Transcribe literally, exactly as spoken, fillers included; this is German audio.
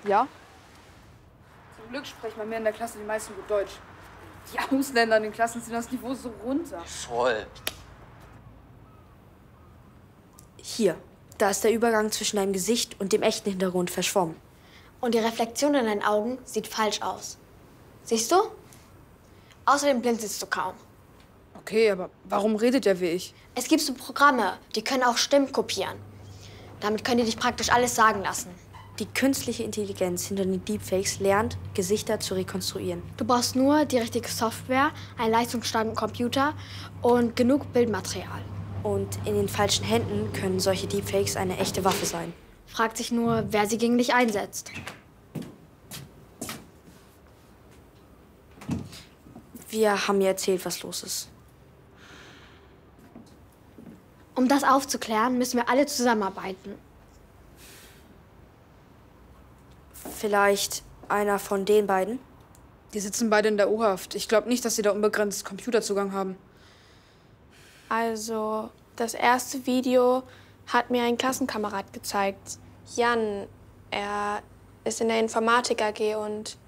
Ja? Zum Glück sprechen bei mir in der Klasse die meisten gut Deutsch. Die Ausländer in den Klassen ziehen das Niveau so runter. Voll. Hier, da ist der Übergang zwischen deinem Gesicht und dem echten Hintergrund verschwommen. Und die Reflexion in deinen Augen sieht falsch aus. Siehst du? Außerdem blinzelst du kaum. Okay, aber warum redet er wie ich? Es gibt so Programme, die können auch Stimmen kopieren. Damit können die dich praktisch alles sagen lassen. Die künstliche Intelligenz hinter den Deepfakes lernt, Gesichter zu rekonstruieren. Du brauchst nur die richtige Software, einen leistungsstarken Computer und genug Bildmaterial. Und in den falschen Händen können solche Deepfakes eine echte Waffe sein. Fragt sich nur, wer sie gegen dich einsetzt. Wir haben mir erzählt, was los ist. Um das aufzuklären, müssen wir alle zusammenarbeiten. Vielleicht einer von den beiden? Die sitzen beide in der U-Haft. Ich glaube nicht, dass sie da unbegrenzt Computerzugang haben. Also, das erste Video hat mir ein Klassenkamerad gezeigt. Jan, er ist in der Informatik A G und